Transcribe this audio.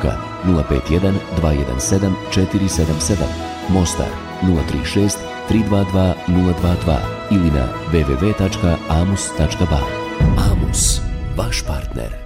Luka 051 217 477, Mostar 036 322 022 ili na www.amus.ba. Amus, vaš partner.